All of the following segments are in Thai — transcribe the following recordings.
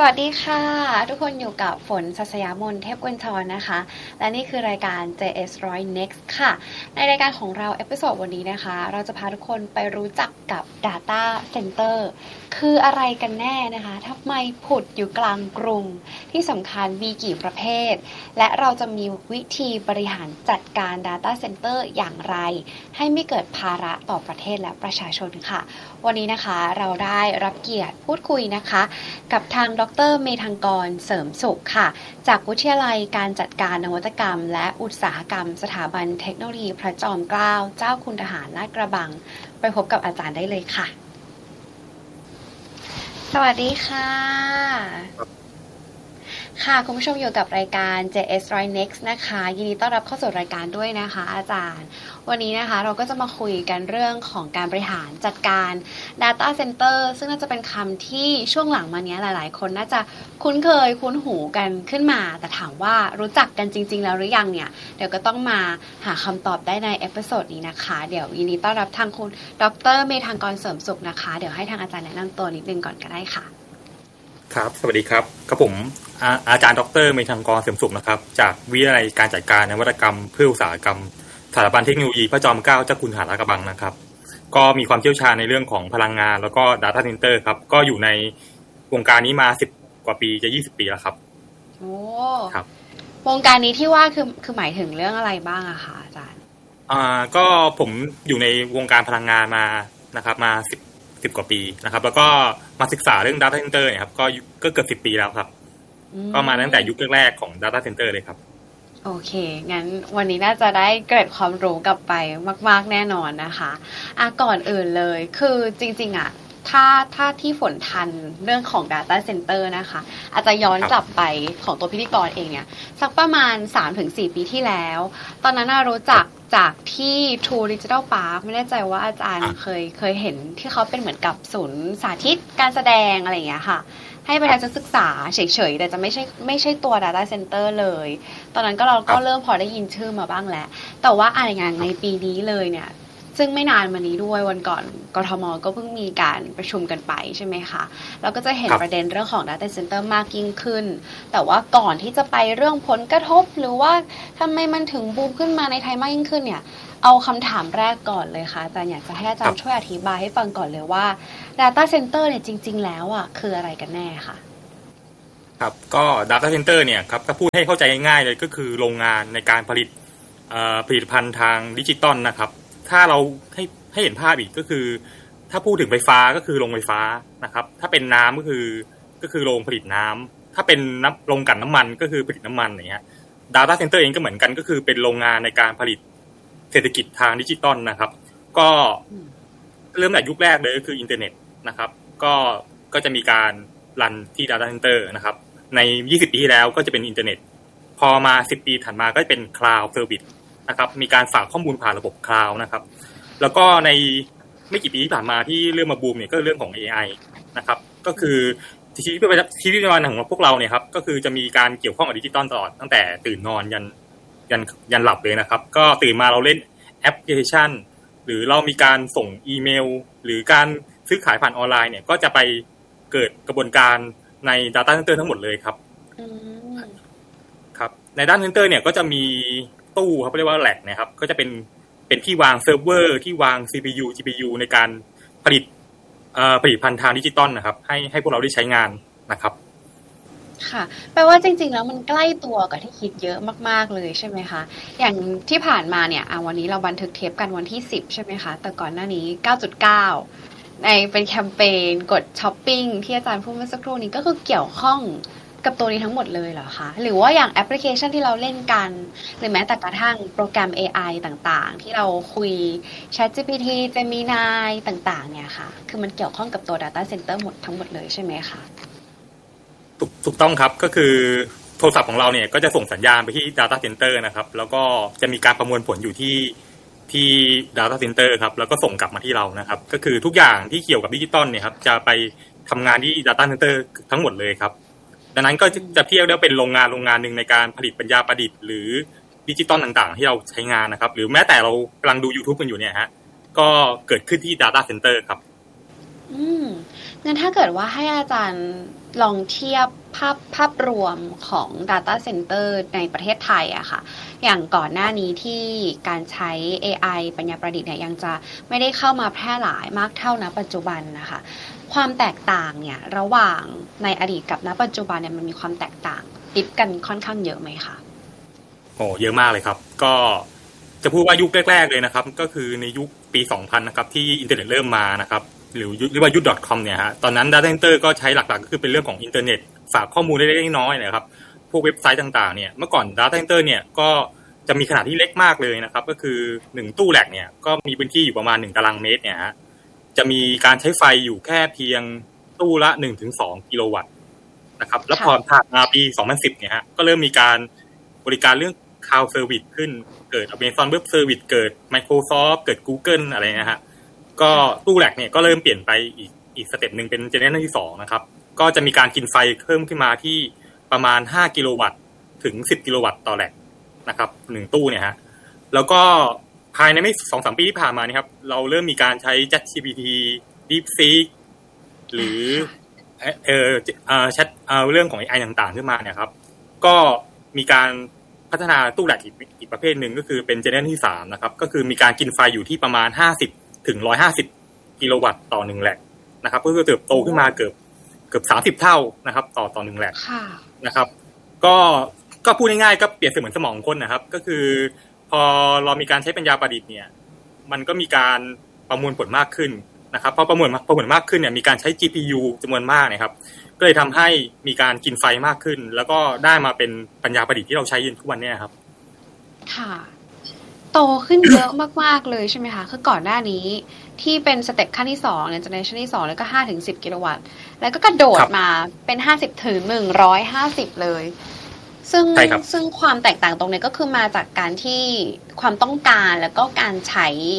วัสดีค่ะทุกคนอยู่กับฝนศัสยามนเทพกุญชรนะคะและนี่คือรายการ JS100 Next ค่ะในรายการของเราเอพิโซดวันนี้นะคะเราจะพาทุกคนไปรู้จักกับ Data Center คืออะไรกันแน่นะคะทำไมผุดอยู่กลางกรุงที่สำคัญมีกี่ประเภทและเราจะมีวิธีบริหารจัดการ Data Center อย่างไรให้ไม่เกิดภาระต่อประเทศและประชาชนค่ะวันนี้นะคะเราได้รับเกียรติพูดคุยนะคะกับทางดร.เมธังกรเสริมสุขค่ะจากวิทยาลัยการจัดการนวัตกรรมและอุตสาหกรรมสถาบันเทคโนโลยีพระจอมเกล้าเจ้าคุณทหารลาดกระบังไปพบกับอาจารย์ได้เลยค่ะสวัสดีค่ะค่ะคุณผู้ชมอยู่กับรายการ JS100 Next นะคะยินดีต้อนรับเข้าสู่รายการด้วยนะคะอาจารย์วันนี้นะคะเราก็จะมาคุยกันเรื่องของการบริหารจัดการ Data Center ซึ่งน่าจะเป็นคำที่ช่วงหลังมานี้หลายๆคนน่าจะคุ้นเคยคุ้นหูกันขึ้นมาแต่ถามว่ารู้จักกันจริงๆแล้วหรือยังเนี่ยเดี๋ยวก็ต้องมาหาคำตอบได้ในเอพิโซดนี้นะคะเดี๋ยวยินดีต้อนรับทางคุณดร.เมธังกรเสริมสุขนะคะเดี๋ยวให้ทางอาจารย์แนะนำตัวนิดนึงก่อนก็ได้ค่ะครับสวัสดีครับกับผมอาจารย์ดร.เมธังกรเสริมสุขนะครับจากวิทยาลัยการจัดการนวัตกรรมเพื่ออุตสาหกรรมสถาบันเทคโนโลยีพระจอมเกล้าเจ้าคุณทหารลาดกระบังนะครับก็มีความเชี่ยวชาญในเรื่องของพลังงานแล้วก็ Data Center ครับก็อยู่ในวงการนี้มา10กว่าปีจะ20ปีแล้วครับโอ้ครับวงการนี้ที่ว่าคือหมายถึงเรื่องอะไรบ้างอะคะอาจารย์ก็ผมอยู่ในวงการพลังงานมานะครับมา10กว่าปีนะครับแล้วก็มาศึกษาเรื่อง Data Center เนี่ยครับก็เกือบ10ปีแล้วครับก็มาตั้งแต่ยุคแรกๆของ Data Center เลยครับโอเคงั้นวันนี้น่าจะได้เกร็ดความรู้กลับไปมากๆแน่นอนนะคะก่อนอื่นเลยคือจริงๆถ้าที่ฝนทันเรื่องของ Data Center นะคะอาจจะย้อนกลับไปของตัวพิธีกรเองเนี่ยสักประมาณ 3-4 ปีที่แล้วตอนนั้นรู้จักจากที่ True Digital Park ไม่แน่ใจว่าอาจารย์เคยเห็นที่เขาเป็นเหมือนกับศูนย์สาธิตการแสดงอะไรอย่างเงี้ยค่ะให้ประชาชนศึกษาเฉยๆแต่จะไม่ใช่ตัว Data Center เลยตอนนั้นเราก็เริ่มพอได้ยินชื่อมาบ้างแล้วแต่ว่าอย่างในปีนี้เลยเนี่ยซึ่งไม่นานมานี้ด้วยวันก่อนกทม.ก็เพิ่งมีการประชุมกันไปใช่ไหมคะเราก็จะเห็นประเด็นเรื่องของ Data Center มากยิ่งขึ้นแต่ว่าก่อนที่จะไปเรื่องผลกระทบหรือว่าทำไมมันถึงบูมขึ้นมาในไทยมากยิ่งขึ้นเนี่ยเอาคำถามแรกก่อนเลยค่ะอาจารย์อยากจะให้อาจารย์ช่วยอธิบายให้ฟังก่อนเลยว่า Data Center เนี่ยจริงๆแล้วคืออะไรกันแน่ค่ะครับก็ Data Center เนี่ยครับถ้าพูดให้เข้าใจง่ายๆเลยก็คือโรงงานในการผลิตผลิตภัณฑ์ทางดิจิตอลนะครับถ้าเราให้เห็นภาพอีกก็คือถ้าพูดถึงไฟฟ้าก็คือโรงไฟฟ้านะครับถ้าเป็นน้ำก็คือโรงผลิตน้ำถ้าเป็นโรงกลั่นน้ำมันก็คือผลิตน้ำมันอย่างเงี้ย Data Center เองก็เหมือนกันก็คือเป็นโรงงานในการผลิตเศรษฐกิจทางดิจิตอลนะครับก็เริ่มแต่ยุคแรกเลยก็คืออินเทอร์เน็ตนะครับก็จะมีการรันที่ Data Center นะครับใน20ปีที่แล้วก็จะเป็นอินเทอร์เน็ตพอมา10ปีถัดมาก็จะเป็น Cloud Service นะครับมีการฝากข้อมูลผ่านระบบ Cloud นะครับแล้วก็ในไม่กี่ปีที่ผ่านมาที่เรื่องมาบูมเนี่ยก็เรื่องของ AI นะครับก็คือชีวิตประจำวันของพวกเราเนี่ยครับก็คือจะมีการเกี่ยวข้องกับดิจิตอลตลอดตั้งแต่ตื่นนอนยันหลับเลยนะครับก็ตื่นมาเราเล่นแอปพลิเคชันหรือเรามีการส่งอีเมลหรือการซื้อขายผ่านออนไลน์เนี่ยก็จะไปเกิดกระบวนการใน Data Center ทั้งหมดเลยครับครับใน Data Center เนี่ยก็จะมีตู้ครับเรียกว่าแร็กนะครับก็จะเป็นที่วางเซิร์ฟเวอร์ที่วาง CPU GPU ในการผลิตภัณฑ์ทางดิจิตอลนะครับให้พวกเราได้ใช้งานนะครับค่ะแปลว่าจริงๆแล้วมันใกล้ตัวกับที่คิดเยอะมากๆเลยใช่ไหมคะอย่างที่ผ่านมาเนี่ยวันนี้เราบันทึกเทปกันวันที่10ใช่ไหมคะแต่ก่อนหน้านี้ 9.9 ในเป็นแคมเปญกดช้อปปิ้งที่อาจารย์พูดเมื่อสักครู่นี้ก็คือเกี่ยวข้องกับตัวนี้ทั้งหมดเลยเหรอคะหรือว่าอย่างแอปพลิเคชันที่เราเล่นกันหรือแม้แต่กระทั่งโปรแกรม AI ต่างๆที่เราคุย ChatGPT Gemini ต่างๆเนี่ยค่ะคือมันเกี่ยวข้องกับตัว Data Center ทั้งหมดเลยใช่ไหมคะถูกต้องครับก็คือโทรศัพท์ของเราเนี่ยก็จะส่งสัญญาณไปที่ Data Center นะครับแล้วก็จะมีการประมวลผลอยู่ที่ Data Center ครับแล้วก็ส่งกลับมาที่เรานะครับก็คือทุกอย่างที่เกี่ยวกับดิจิตอลเนี่ยครับจะไปทำงานที่ Data Center ทั้งหมดเลยครับดังนั้นก็จะเทียบได้เป็นโรงงานหนึ่งในการผลิตปัญญาประดิษฐ์หรือดิจิตอลต่างๆที่เราใช้งานนะครับหรือแม้แต่เรากำลังดู YouTube กันอยู่เนี่ยฮะก็เกิดขึ้นที่ Data Center ครับงั้นถ้าเกิดว่าให้อาจารย์ลองเทียบภาพรวมของ Data Center ในประเทศไทยอะค่ะอย่างก่อนหน้านี้ที่การใช้ AI ปัญญาประดิษฐ์เนี่ยยังจะไม่ได้เข้ามาแพร่หลายมากเท่าณปัจจุบันนะคะความแตกต่างเนี่ยระหว่างในอดีตกับณปัจจุบันเนี่ยมันมีความแตกต่างดิฟกันค่อนข้างเยอะไหมคะโอ้เยอะมากเลยครับก็จะพูดว่ายุคแรกๆเลยนะครับก็คือในยุคปี 2000 นะครับที่อินเทอร์เน็ตเริ่มมานะครับหรือเรียกว่ายุค .com เนี่ยฮะตอนนั้น Data Center ก็ใช้หลักๆก็คือเป็นเรื่องของอินเทอร์เน็ตฝากข้อมูลเล็กๆน้อยๆนะครับพวกเว็บไซต์ต่างๆเนี่ยเมื่อก่อน Data Center เนี่ยก็จะมีขนาดที่เล็กมากเลยนะครับก็คือ1ตู้แหลกเนี่ยก็มีพื้นที่อยู่ประมาณ1ตารางเมตรเนี่ยฮะจะมีการใช้ไฟอยู่แค่เพียงตู้ละ 1-2 กิโลวัตต์นะครับแล้วพอผ่านมาปี 2010 เนี่ยฮะก็เริ่มมีการบริการเรื่อง Cloud Service ขึ้นเกิด Amazon Web Service เกิด Microsoft เกิด Google อะไรนะฮะก็ตู้แหลกเนี่ยก็เริ่มเปลี่ยนไปอีกสเต็ปนึงเป็นเจเนอเรชันที่2นะครับก็จะมีการกินไฟเพิ่มขึ้นมาที่ประมาณ5กิโลวัตต์ถึง10กิโลวัตต์ต่อแหลกนะครับ1ตู้เนี่ยฮะแล้วก็ภายในไม่ 2-3 ปีที่ผ่านมานี่ครับเราเริ่มมีการใช้ ChatGPT DeepSeek หรือแชทเรื่องของ AI ต่างๆขึ้นมาเนี่ยครับก็มีการพัฒนาตู้แหลกอีกประเภทหนึ่งก็คือเป็นเจเนอเรชันที่3นะครับก็คือมีการกินไฟอยู่ที่ประมาณ50ถึง150กิโลวัตต์ต่อ1แหลกนะครับก็คือเติบโตขึ้นมาเกือบ30เท่านะครับต่อ1แหลกนะครับก็พูดง่ายๆก็เปรียบเสมือนสมองคนนะครับก็คือพอเรามีการใช้ปัญญาประดิษฐ์เนี่ยมันก็มีการประมวลผลมากขึ้นนะครับพอประมวลมากขึ้นเนี่ยมีการใช้ GPU จำนวนมากนะครับก็เลยทำให้มีการกินไฟมากขึ้นแล้วก็ได้มาเป็นปัญญาประดิษฐ์ที่เราใช้ทุกวันนี้ครับค่ะโตขึ้นเยอะมากๆเลยใช่ไหมคะคือก่อนหน้านี้ที่เป็นสเต็ปขั้นที่2เนี่ยเจเนอเรชันที่2แล้วก็ 5-10 กิโลวัตต์แล้วก็กระโดดมาเป็น50ถึง150เลยซึ่งความแตกต่างตรงนี้ก็คือมาจากการที่ความต้องการแล้วก็การใช้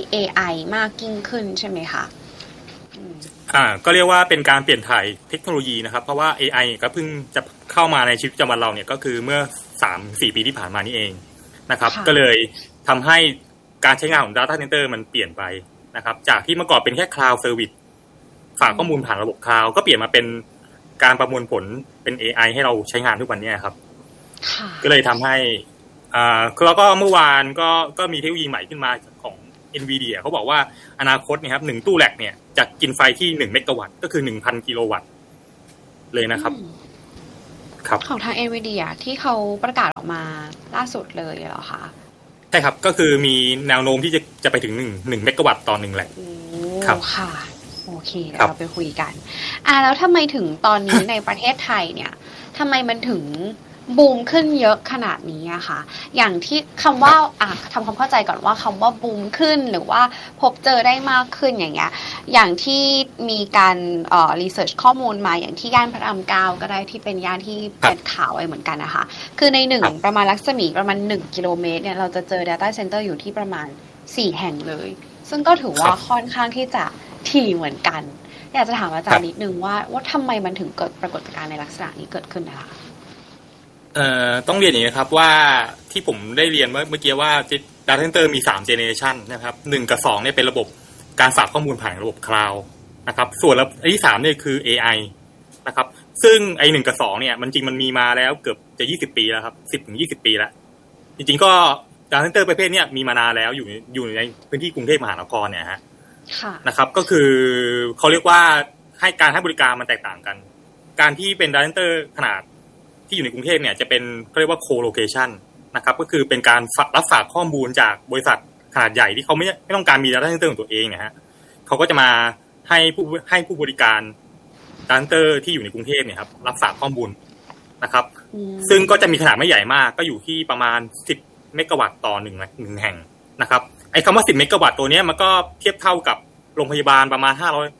AI มากยิ่งขึ้นใช่ไหมคะก็เรียกว่าเป็นการเปลี่ยนถ่ายเทคโนโลยีนะครับเพราะว่า AI ก็เพิ่งจะเข้ามาในชีวิตประจำวันเราเนี่ยก็คือเมื่อ 3-4 ปีที่ผ่านมานี่เองนะครับก็เลยทำให้การใช้งานของ Data Center มันเปลี่ยนไปนะครับจากที่เมื่อก่อนเป็นแค่ Cloud Service ฝากข้อมูลผ่านระบบ Cloud ก็เปลี่ยนมาเป็นการประมวลผลเป็น AI ให้เราใช้งานทุกวันนี้ครับก็เลยทำให้แล้วก็เมื่อวานก็มีเทคโนโลยีใหม่ขึ้นมาของ NVIDIA เขาบอกว่าอนาคตเนี่ยครับ1ตู้แหลกเนี่ยจะกินไฟที่1เมกะวัตต์ก็คือ 1,000 กิโลวัตต์เลยนะครับครับของทาง NVIDIA ที่เขาประกาศออกมาล่าสุดเลยเหรอคะใช่ครับก็คือมีแนวโน้มที่จะไปถึง1เมกะวัตต์ต่อ1แหลกครับค่ะโอเคเราไปคุยกันแล้วทำไมถึงตอนนี้ในประเทศไทยเนี่ยทำไมมันถึงบูมขึ้นเยอะขนาดนี้อะค่ะอย่างที่คำว่าทำความเข้าใจก่อนว่าคำว่าบูมขึ้นหรือว่าพบเจอได้มากขึ้นอย่างเงี้ยอย่างที่มีการรีเสิร์ชข้อมูลมาอย่างที่ย่านพระราม9ก็ได้ที่เป็นย่านที่เป็นข่าวไว้เหมือนกันนะคะคือใน1ประมาณรัศมีประมาณ1กิโลเมตรเนี่ยเราจะเจอ Data Center อยู่ที่ประมาณ4แห่งเลยซึ่งก็ถือว่าค่อนข้างที่จะถี่เหมือนกันอยากจะถามอาจารย์นิดนึงว่าทำไมมันถึงเกิดปรากฏการณ์ในลักษณะนี้เกิดขึ้นนะคะต้องเรียนอย่างนี้นะครับว่าที่ผมได้เรียนเมื่อกี้ว่า Data Center มี3 Generation นะครับ1กับ2เนี่ยเป็นระบบการฝากข้อมูลผ่านระบบ Cloud นะครับส่วนที่3เนี่ยคือ AI นะครับซึ่งไอ้1กับ2เนี่ยมันจริงมันมีมาแล้วเกือบจะ20ปีแล้วครับ10ถึง20ปีแล้วจริงๆก็ Data Center ประเภทเนี้ยมีมานานแล้วอยู่ในพื้นที่กรุงเทพมหานครเนี่ยฮะนะครับก็คือเขาเรียกว่าให้บริการมันแตกต่างกันการที่เป็น Data Center ขนาดที่อยู่ในกรุงเทพเนี่ยจะเป็นเขาเรียกว่า co-location นะครับก็คือเป็นการรับฝากข้อมูลจากบริษัทขนาดใหญ่ที่เขาไม่ต้องการมี data center ของตัวเองนะฮะเขาก็จะมาให้ผู้บริการ data center ที่อยู่ในกรุงเทพเนี่ยครับรับฝากข้อมูลนะครับซึ่งก็จะมีขนาดไม่ใหญ่มากก็อยู่ที่ประมาณ10เมกะวัตต์ต่อ1แห่งนะครับไอ้คำว่า10เมกะวัตต์ตัวนี้มันก็เทียบเท่ากับโรงพยาบาลประมาณ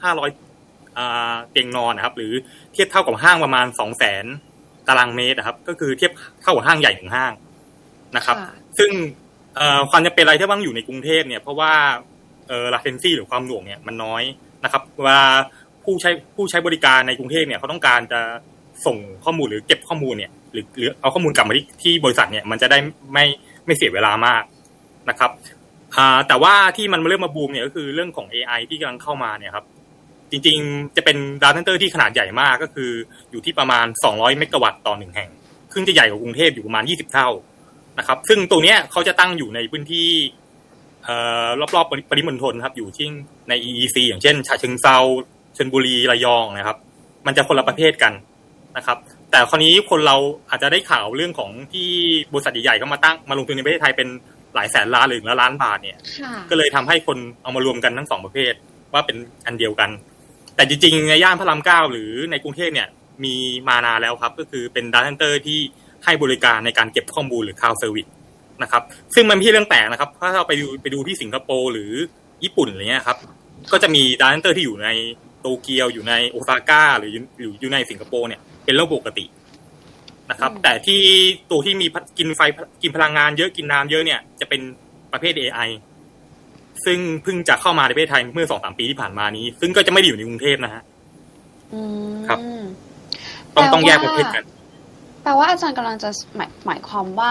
500เตียงนอนนะครับหรือเทียบเท่ากับห้างประมาณ 200,000 ตารางเมตรนะครับก็คือเทียบเท่ากับห้างใหญ่ของห้างนะครับซึ่งความจำเป็นอะไรที่ต้องอยู่ในกรุงเทพเนี่ยเพราะว่าlatency หรือความหน่วงเนี่ยมันน้อยนะครับเวลาผู้ใช้บริการในกรุงเทพเนี่ยเขาต้องการจะส่งข้อมูลหรือเก็บข้อมูลเนี่ยหรือเอาข้อมูลกลับมาที่บริษัทเนี่ยมันจะได้ไม่เสียเวลามากนะครับแต่ว่าที่มันเริ่มมาบูมเนี่ยก็คือเรื่องของ AI ที่กำลังเข้ามาเนี่ยครับจริงๆจะเป็น data center ที่ขนาดใหญ่มากก็คืออยู่ที่ประมาณ200เมกะวัตต์ต่อ1แห่งซึ่งจะใหญ่กว่ากรุงเทพอยู่ประมาณ20เท่านะครับซึ่งตรงเนี้ยเขาจะตั้งอยู่ในพื้นที่รอบๆปริมณฑลครับอยู่ที่ใน EEC อย่างเช่นฉะเชิงเทราชลบุรีระยองนะครับมันจะคนละประเภทกันนะครับแต่คราวนี้คนเราอาจจะได้ข่าวเรื่องของที่บริษัทใหญ่ๆก็มาลงทุนในประเทศไทยเป็นหลายแสนล้านหรือล้านบาทเนี่ยก็เลยทำให้คนเอามารวมกันทั้ง2ประเภทว่าเป็นอันเดียวกันแต่จริงๆในย่านพระราม9หรือในกรุงเทพเนี่ยมีมานานแล้วครับก็คือเป็น data center ที่ให้บริการในการเก็บข้อมูลหรือ cloud service นะครับซึ่งมันไม่ใช่เรื่องแปลกนะครับถ้าเราไปดูที่สิงคโปร์หรือญี่ปุ่นอะไรเงี้ยครับก็จะมี data center ที่อยู่ในโตเกียวอยู่ในโอซาก้าหรืออยู่ในสิงคโปร์เนี่ยเป็นเรื่องปกตินะครับแต่ที่ตัวที่มีกินพลังงานเยอะกินน้ำเยอะเนี่ยจะเป็นประเภท AI ซึ่งเพิ่งจะเข้ามาในประเทศไทยเมื่อ 2-3 ปีที่ผ่านมานี้ซึ่งก็จะไม่ได้อยู่ในกรุงเทพนะฮะครับต้องแยกประเภทกันแปลว่าอาจารย์กำลังจะหมายความว่า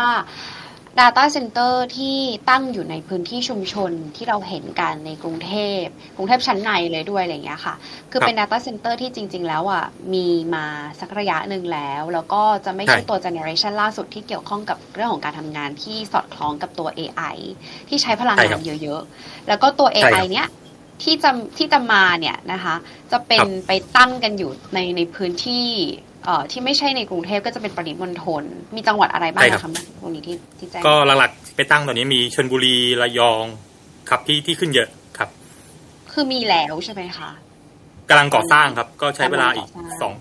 Data Center ที่ตั้งอยู่ในพื้นที่ชุมชนที่เราเห็นกันในกรุงเทพชั้นในเลยด้วยอะไรอย่างเงี้ยค่ะคือเป็น Data Center ที่จริงๆแล้วอ่ะมีมาสักระยะหนึ่งแล้วก็จะไม่ใช่ตัว generation ล่าสุดที่เกี่ยวข้องกับเรื่องของการทำงานที่สอดคล้องกับตัว AI ที่ใช้พลังงานเยอะๆแล้วก็ตัว AI เนี้ยที่จะมาเนี่ยนะคะจะเป็นไปตั้งกันอยู่ในพื้นที่ที่ไม่ใช่ในกรุงเทพก็จะเป็นปริมณฑลมีจังหวัดอะไรบ้างคะตรงนี้ที่แจ้งก็หลักๆไปตั้งตอนนี้มีชลบุรีระยองครับที่ขึ้นเยอะครับคือมีแล้วใช่ไหมคะกำลังก่อสร้างครับก็ใช้เวลาอีก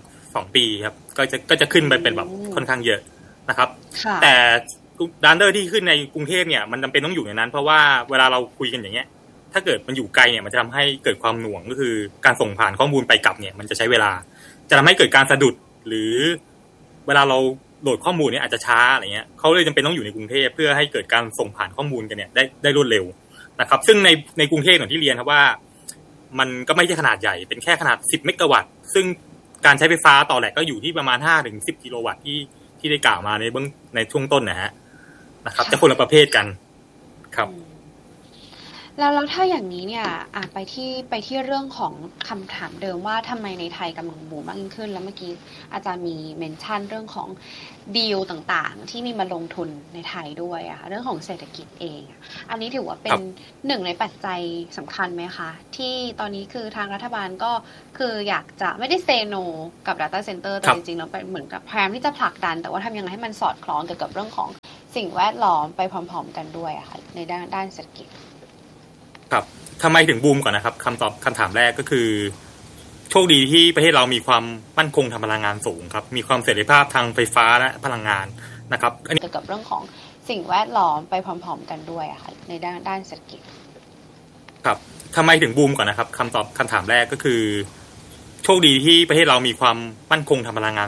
2ปีครับก็จะขึ้นไปเป็นแบบค่อนข้างเยอะนะครับแต่ดานเดอร์ที่ขึ้นในกรุงเทพเนี่ยมันจำเป็นต้องอยู่ในนั้นเพราะว่าเวลาเราคุยกันอย่างเงี้ยถ้าเกิดมันอยู่ไกลเนี่ยมันจะทำให้เกิดความหน่วงก็คือการส่งผ่านข้อมูลไปกลับเนี่ยมันจะใช้เวลาจะทำให้เกิดการสะดุดหรือเวลาเราโหลดข้อมูลเนี่ยอาจจะช้าอะไรเงี้ยเขาเลยจำเป็นต้องอยู่ในกรุงเทพเพื่อให้เกิดการส่งผ่านข้อมูลกันเนี่ยได้รวดเร็วนะครับซึ่งในกรุงเทพอย่างที่เรียนครับว่ามันก็ไม่ใช่ขนาดใหญ่เป็นแค่ขนาด10เมกะวัตต์ซึ่งการใช้ไฟฟ้าต่อแหลกก็อยู่ที่ประมาณ5-10กิโลวัตต์ที่ได้กล่าวมาในช่วงต้นนะครับจะคนละประเภทกันครับแล้วถ้าอย่างนี้เนี่ยไปที่เรื่องของคำถามเดิมว่าทำไมในไทยกำลังบูมมากยิ่งขึ้นแล้วเมื่อกี้อาจารย์มีเมนชั่นเรื่องของดีลต่างๆที่มีมาลงทุนในไทยด้วยอะเรื่องของเศรษฐกิจเองอันนี้ถือว่าเป็นหนึ่งในปัจจัยสำคัญไหมคะที่ตอนนี้คือทางรัฐบาลก็คืออยากจะไม่ได้เซโนกับ Data Center แต่จริงๆแล้วเหมือนกับพยายามที่จะผลักดันแต่ว่าทำยังไงให้มันสอดคล้องเกี่ยวกับเรื่องของสิ่งแวดล้อมไปพร้อมๆกันด้วยอะค่ะในด้านเศรษฐกิจครับทำไมถึงบูมก่อนนะครับคำถามแรกก็คือโชคดีที่ประเทศเรามีความมั่นคงทางพลังงานสูงครับมีความเสรีภาพทางไฟฟ้าและพลังงานนะครับเกี่ยวกับเรื่องของสิ่งแวดล้อมไปพร้อมๆกันด้วยอะค่ะในด้านเศรษฐกิจครับทำไมถึงบูมก่อนนะครับคำถามแรกก็คือโชคดีที่ประเทศเรามีความมั่นคงทางพลังงาน